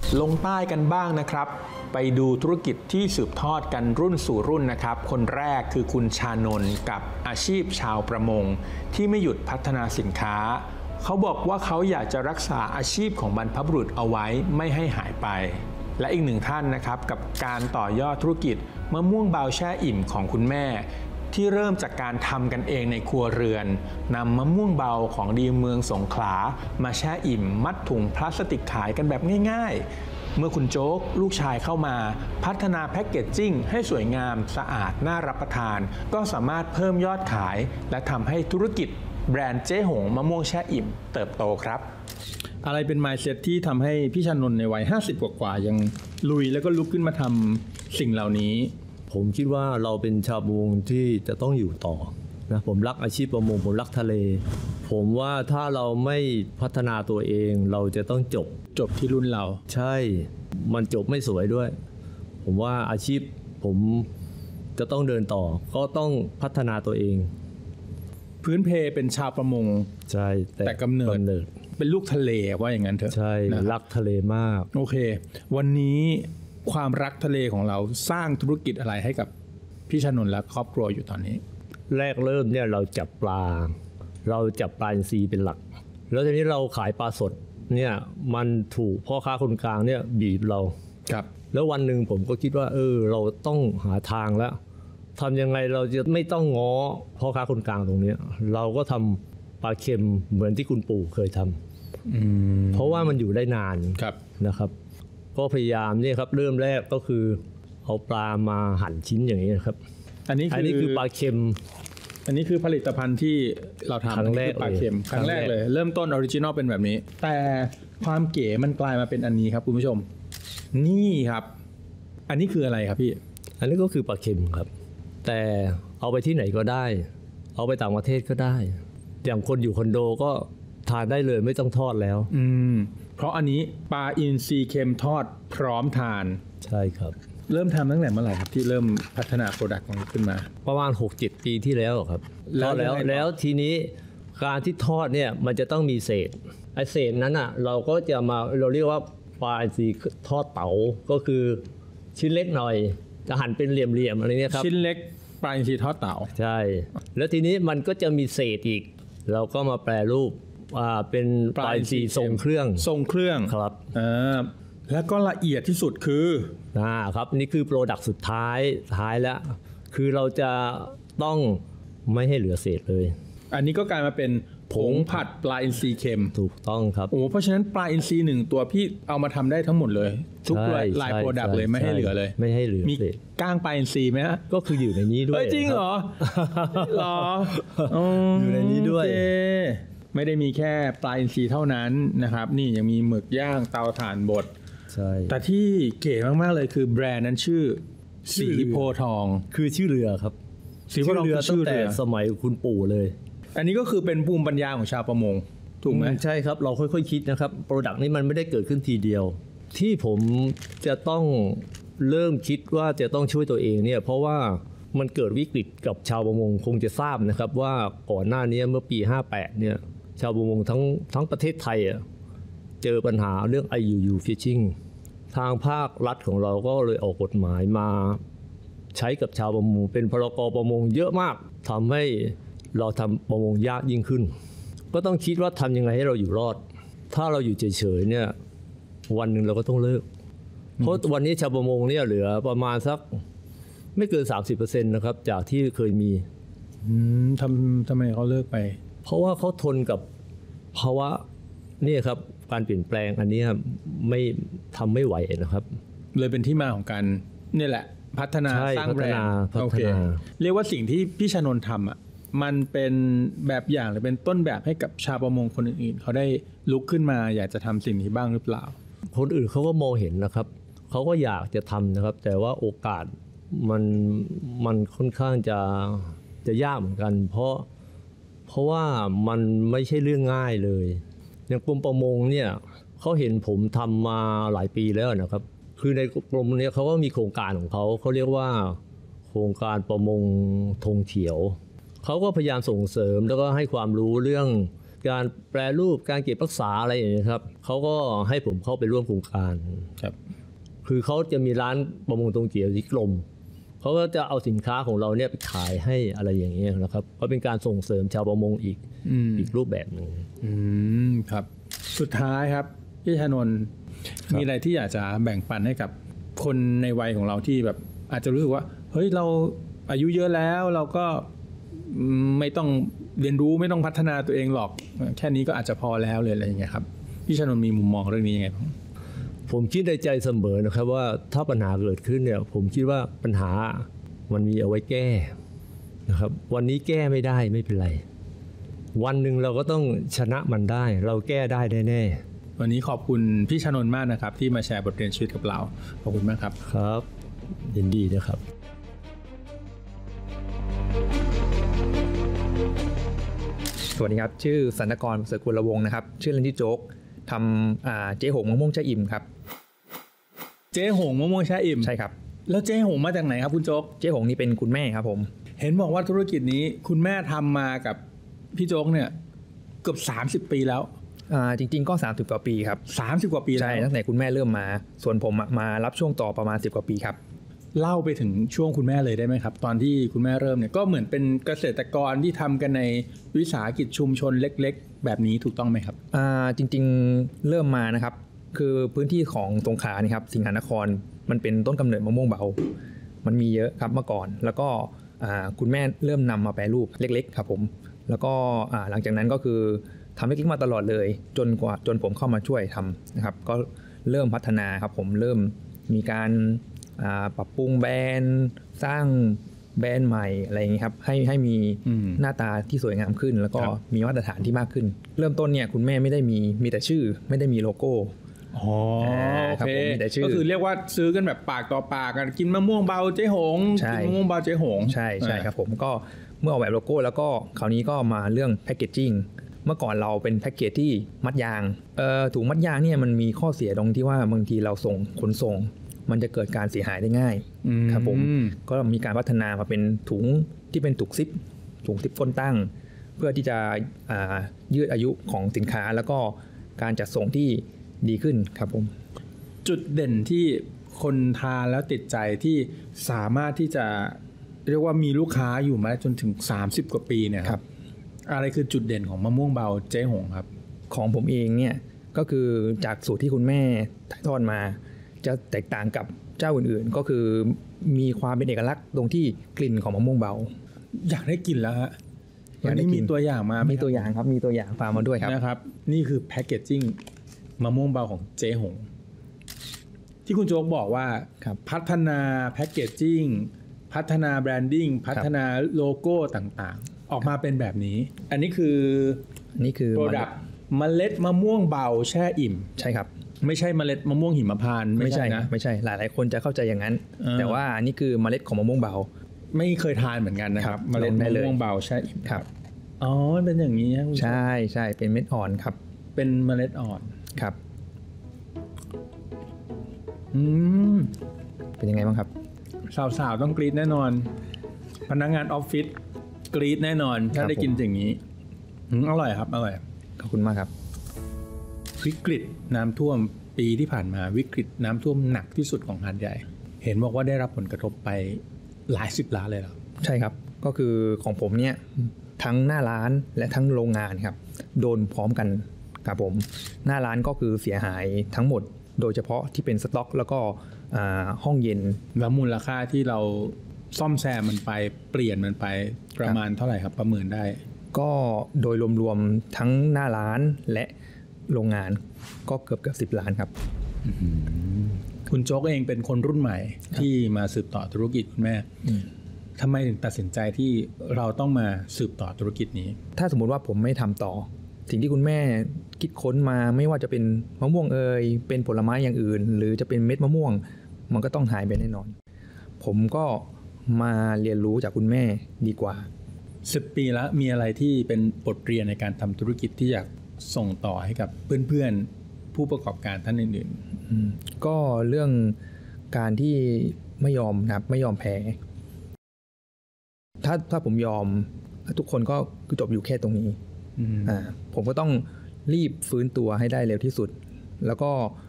ลงใต้กันบ้างนะครับไปดูธุรกิจที่สืบทอดกันรุ่นสู่รุ่นนะครับคนแรกคือคุณชานนท์กับอาชีพชาวประมงที่ไม่หยุดพัฒนาสินค้าเขาบอกว่าเขาอยากจะรักษาอาชีพของบรรพบุรุษเอาไว้ไม่ให้หายไปและอีกหนึ่งท่านนะครับกับการต่อยอดธุรกิจมะม่วงเบาแช่อิ่มของคุณแม่ที่เริ่มจากการทำกันเองในครัวเรือนนำมะม่วงเบาของดีเมืองสงขลามาแช่อิ่มมัดถุงพลาสติกขายกันแบบง่ายๆเมื่อคุณโจ๊กลูกชายเข้ามาพัฒนาแพ็กเกจจิ้งให้สวยงามสะอาดน่ารับประทานก็สามารถเพิ่มยอดขายและทำให้ธุรกิจแบรนด์เจ๊หงมะม่วงแช่อิ่มเติบโตครับอะไรเป็น mindset ที่ทำให้พี่ชานนท์ในวัย50กว่ายังลุยแล้วก็ลุกขึ้นมาทำสิ่งเหล่านี้ผมคิดว่าเราเป็นชาวประมงที่จะต้องอยู่ต่อนะผมรักอาชีพประมงผมรักทะเลผมว่าถ้าเราไม่พัฒนาตัวเองเราจะต้องจบที่รุ่นเราใช่มันจบไม่สวยด้วยผมว่าอาชีพผมจะต้องเดินต่อก็ต้องพัฒนาตัวเองพื้นเพเป็นชาวประมงใช่แต่กำเนิดเป็นลูกทะเลว่าอย่างนั้นเถอะใช่รักทะเลมากโอเควันนี้ความรักทะเลของเราสร้างธุรกิจอะไรให้กับพี่ชานนท์และครอบครัวอยู่ตอนนี้แรกเริ่มเนี่ยเราจับปลาอินทรีเป็นหลักแล้วทีนี้เราขายปลาสดเนี่ยมันถูกพ่อค้าคนกลางเนี่ยบีบเราครับแล้ววันหนึ่งผมก็คิดว่าเราต้องหาทางแล้วทำยังไงเราจะไม่ต้องง้อพ่อค้าคนกลางตรงนี้เราก็ทำปลาเค็มเหมือนที่คุณปู่เคยทำเพราะว่ามันอยู่ได้นานนะครับก็พยายามเนี่ยครับเริ่มแรกก็คือเอาปลามาหั่นชิ้นอย่างนี้ครับอันนี้คือปลาเค็มอันนี้คือผลิตภัณฑ์ที่เราทำครั้งแรกปลาเค็มครั้งแรกเลยเริ่มต้นออริจินอลเป็นแบบนี้แต่ความเก๋มันกลายมาเป็นอันนี้ครับคุณผู้ชมนี่ครับอันนี้คืออะไรครับพี่อันนี้ก็คือปลาเค็มครับแต่เอาไปที่ไหนก็ได้เอาไปต่างประเทศก็ได้อย่างคนอยู่คอนโดก็ทานได้เลยไม่ต้องทอดแล้วเพราะอันนี้ปลาอินทรีเค็มทอดพร้อมทานใช่ครับเริ่มทำตั้งแต่เมื่อไหร่ครับที่เริ่มพัฒนาโปรดักต์ของนี้ขึ้นมาประมาณ 6-7 ปีที่แล้วครับแล้วทีนี้การที่ทอดเนี่ยมันจะต้องมีเศษไอเศษนั้นอ่ะเราก็จะมาเราเรียกว่าปลาอินทรีทอดเต๋าก็คือชิ้นเล็กหน่อยจะหั่นเป็นเหลี่ยมๆอะไรเนี่ยครับชิ้นเล็กปลาอินทรีทอดเต๋าใช่แล้วทีนี้มันก็จะมีเศษอีกเราก็มาแปรรูปเป็นปลาอินทรีทรงเครื่องครับแล้วก็ละเอียดที่สุดคือครับนี่คือโปรดักต์สุดท้ายแล้วคือเราจะต้องไม่ให้เหลือเศษเลยอันนี้ก็กลายมาเป็นผงผัดปลาอินทรีเค็มถูกต้องครับเพราะฉะนั้นปลาอินทรีหนึ่งตัวพี่เอามาทำได้ทั้งหมดเลยทุกลายโปรดักต์เลยไม่ให้เหลือเลยไม่ให้เหลือมีก้างปลาอินทรีไหมฮะก็คืออยู่ในนี้ด้วยจริงเหรออยู่ในนี้ด้วยไม่ได้มีแค่ปลาอินทรีเท่านั้นนะครับนี่ยังมีหมึกย่างเตาถ่านบดใช่แต่ที่เก๋มากๆเลยคือแบรนด์นั้นชื่อสีโพทองคือชื่อเรือครับสีโพทองคือตั้งแต่สมัยคุณปู่เลยอันนี้ก็คือเป็นภูมิปัญญาของชาวประมงถูกไหมใช่ครับเราค่อยๆคิดนะครับโปรดักต์นี้มันไม่ได้เกิดขึ้นทีเดียวที่ผมจะต้องเริ่มคิดว่าจะต้องช่วยตัวเองเนี่ยเพราะว่ามันเกิดวิกฤตกับชาวประมงคงจะทราบนะครับว่าก่อนหน้านี้เมื่อปี58เนี่ยชาวประมงทั้งประเทศไทยเจอปัญหาเรื่อง IUU Fishing ทางภาครัฐของเราก็เลยออกกฎหมายมาใช้กับชาวประมงเป็นพรก.ประมงเยอะมากทำให้เราทำประมงยากยิ่งขึ้นก็ต้องคิดว่าทำยังไงให้เราอยู่รอดถ้าเราอยู่เฉยๆเนี่ยวันหนึ่งเราก็ต้องเลิกเพราะวันนี้ชาวประมงเนี่ยเหลือประมาณสักไม่เกิน 30% นะครับจากที่เคยมีทำไมเขาเลิกไปเพราะว่าเขาทนกับภาวะนี่ครับการเปลี่ยนแปลงอันนี้ไม่ทำไม่ไหวนะครับเลยเป็นที่มาของการนี่แหละพัฒนาสร้างแบรนด์โอเคเรียกว่าสิ่งที่พี่ชานนท์ทำมันเป็นแบบอย่างหรือเป็นต้นแบบให้กับชาวประมงคนอื่นๆเขาได้ลุกขึ้นมาอยากจะทำสิ่งนี้บ้างหรือเปล่าคนอื่นเขาก็มองเห็นนะครับเขาก็อยากจะทำนะครับแต่ว่าโอกาสมันค่อนข้างจะยากเหมือนกันเพราะว่ามันไม่ใช่เรื่องง่ายเลยอย่างกรมประมงเนี่ยเขาเห็นผมทำมาหลายปีแล้วนะครับคือในกรมนี้เขาก็มีโครงการของเขาเรียกว่าโครงการประมงธงเขียวเขาก็พยายามส่งเสริมแล้วก็ให้ความรู้เรื่องการแปรรูปการเก็บรักษาอะไรอย่างเงี้ยครับเขาก็ให้ผมเข้าไปร่วมโครงการครับคือเขาจะมีร้านประมงตรงเกียวที่กลมเขาก็จะเอาสินค้าของเราเนี่ยไปขายให้อะไรอย่างเงี้ยนะครับก็เป็นการส่งเสริมชาวประมงอีกรูปแบบหนึ่งครับสุดท้ายครับพี่ชานนท์มีอะไรที่อยากจะแบ่งปันให้กับคนในวัยของเราที่แบบอาจจะรู้สึกว่าเฮ้ยเราอายุเยอะแล้วเราก็ไม่ต้องเรียนรู้ไม่ต้องพัฒนาตัวเองหรอกแค่นี้ก็อาจจะพอแล้วเลยอะไรอย่างเงี้ยครับพี่ชานนท์มีมุมมองเรื่องนี้ยังไงบ้างผมคิดในใจเสมอนะครับว่าถ้าปัญหาเกิดขึ้นเนี่ยผมคิดว่าปัญหามันมีเอาไว้แก้นะครับวันนี้แก้ไม่ได้ไม่เป็นไรวันหนึ่งเราก็ต้องชนะมันได้เราแก้ได้แน่ๆวันนี้ขอบคุณพี่ชานนท์มากนะครับที่มาแชร์บทเรียนชีวิตกับเราขอบคุณมากครับครับยินดีนะครับสวัสดีครับชื่อสันตกรเสือกุลวงศ์นะครับชื่อเล่นที่โจ๊กทำเจ๊หงมะม่วงแช่อิ่มครับเจ๊หงมะม่วงแช่อิ่มใช่ครับแล้วเจ๊หงมาจากไหนครับคุณโจ๊กเจ๊หงนี่เป็นคุณแม่ครับผมเห็นบอกว่าธุรกิจนี้คุณแม่ทำมากับพี่โจ๊กเนี่ยเกือบ30 ปีแล้วจริงๆก็30กว่าปีครับ 30 กว่าปีแล้วใช่ตั้งแต่คุณแม่เริ่มมาส่วนผมมารับช่วงต่อประมาณ10กว่าปีครับเล่าไปถึงช่วงคุณแม่เลยได้ไหมครับตอนที่คุณแม่เริ่มเนี่ยก็เหมือนเป็นเกษตรกรที่ทำกันในวิสาหกิจชุมชนเล็กๆแบบนี้ถูกต้องไหมครับจริงๆเริ่มมานะครับคือพื้นที่ของสงขลานี่ครับสิงหนครมันเป็นต้นกำเนิดมะม่วงเบามันมีเยอะครับเมื่อก่อนแล้วก็คุณแม่เริ่มนำมาแปรรูปเล็กๆครับผมแล้วก็หลังจากนั้นก็คือทำเล็กๆมาตลอดเลยจนผมเข้ามาช่วยทำนะครับก็เริ่มพัฒนาครับผมเริ่มมีการปรับปรุงแบรนด์สร้างแบรนด์ใหม่อะไรอย่างนี้ครับให้มีหน้าตาที่สวยงามขึ้น แล้วก็มีมาตรฐานที่มากขึ้น เริ่มต้นเนี่ยคุณแม่ไม่ได้มีแต่ชื่อไม่ได้มีโลโก้อ๋อโอครับเคผมมีแต่ชื่อก็คือเรียกว่าซื้อกันแบบปากต่อปากกันกินมะม่วงเบาเจ๊หงใช่กินมะม่วงเบาเจ๊หงใช่ครับผมก็เมื่อออกแบบโลโก้แล้วก็คราวนี้ก็มาเรื่องแพคเกจจิ้งเมื่อก่อนเราเป็นแพ็กเกจที่มัดยางถุงมัดยางเนี่ยมันมีข้อเสียตรงที่ว่าบางทีเราขนส่งมันจะเกิดการเสียหายได้ง่ายครับผมก็มีการพัฒนามาเป็นถุงที่เป็นถุงซิปก้นตั้ง เพื่อที่จะยืดอายุของสินค้าแล้วก็การจัดส่งที่ดีขึ้นครับผมจุดเด่นที่คนทานแล้วติดใจที่สามารถที่จะเรียกว่ามีลูกค้าอยู่มาจนถึง30 กว่าปีเนี่ยครับอะไรคือจุดเด่นของมะม่วงเบาเจ๊หงครับของผมเองเนี่ยก็คือจากสูตรที่คุณแม่ถ่ายทอดมา จะแตกต่างกับเจ้าอื่นๆ ก็คือมีความเป็นเอกลักษณ์ตรงที่กลิ่นของมะม่วงเบาอยากได้กินแล้วฮะอยาวันกได้นี้กินมีตัวอย่างมาไหมีตัวอย่างครับมีตัวอย่างฝากมาด้วยครับนะครับนี่คือแพคเกจจิ้งมะม่วงเบาของเจ๊หงที่คุณโจ๊กบอกว่าครับพัฒนาแพคเกจจิ้งพัฒนาแบรนดิ้งพัฒนาโลโก้ต่างๆ ออกมาเป็นแบบนี้ อันนี้คือนี่คือโปรดักต์เมล็ดมะม่วงเบาแช่อิ่มใช่ครับไม่ใช่เมล็ดมะม่วงหิมพานต์ไม่ใช่นะไม่ใช่หลายๆคนจะเข้าใจอย่างนั้นอ่าแต่ว่าอันนี้คือเมล็ดของมะม่วงเบาไม่เคยทานเหมือนกันนะครับครับเมล็ดลองได้มะเลยม่วงเบาแช่อิ่มครับอ๋อมันเป็นอย่างนี้นะคุณผู้ชมใช่เป็นเม็ดอ่อนครับเป็นเมล็ดอ่อนครับอืมเป็นยังไงบ้างครับสาวๆต้องกรี๊ดแน่นอน พนักงานออฟฟิศกรี๊ดแน่นอน ถ้าครับได้กินอย่างนี้อร่อยครับอร่อยขอบคุณมากครับวิกฤตน้ำท่วมปีที่ผ่านมาวิกฤตน้ำท่วมหนักที่สุดของหาดใหญ่ เห็นบอกว่าได้รับผลกระทบไปหลาย10 ล้านเลยเหรอใช่ครับก็คือของผมเนี่ยทั้งหน้าร้านและทั้งโรงงานครับโดนพร้อมกันครับผมหน้าร้านก็คือเสียหายทั้งหมด โดยเฉพาะที่เป็นสต็อก แล้วก็ห้องเย็นแล้วมูลค่าที่เราซ่อมแซมมันไปเปลี่ยนมันไปประมาณเท่าไหร่ครับประเมินได้ก็โดยรวมๆทั้งหน้าร้านและโรงงานก็เกือบ10 ล้านครับคุณโจ๊กเองเป็นคนรุ่นใหม่ที่มาสืบต่อธุรกิจคุณแม่ทำไมถึงตัดสินใจที่เราต้องมาสืบต่อธุรกิจนี้ถ้าสมมุติว่าผมไม่ทำต่อ สิ่งที่คุณแม่คิดค้นมาไม่ว่าจะเป็นมะม่วงเป็นผลไม้อย่างอื่น หรือจะเป็นเม็ดมะม่วง มันก็ต้องหายไปแน่นอน ผมก็มาเรียนรู้จากคุณแม่ดีกว่า 10 ปีแล้วมีอะไรที่เป็นบทเรียนในการทำธุรกิจที่อยากส่งต่อให้กับเพื่อนๆผู้ประกอบการท่านอื่นก็เรื่องการที่ไม่ยอมนะครับไม่ยอมแพ้ถ้าผมยอมทุกคนก็จบอยู่แค่ตรงนี้ผมก็ต้องรีบฟื้นตัวให้ได้เร็วที่สุด แล้วก็